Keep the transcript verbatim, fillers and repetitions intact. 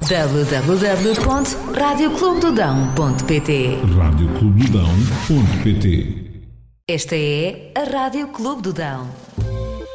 w w w ponto rádio clube do dão ponto p t rádio clube do dão ponto p t. Esta é a Rádio Clube do Dão.